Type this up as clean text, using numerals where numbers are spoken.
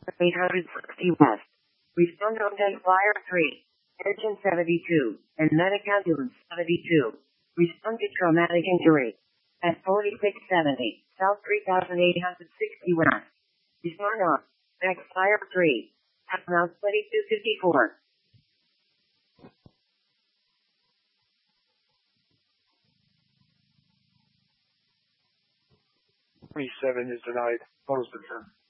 860 West. Respond on Day Flyer 3, Engine 72, and Medic Ambulance 72. Respond to traumatic injury at 4670, South 3860 West. Respond on Day Flyer 3, at Mount 2254. 27 is denied. Photos confirmed.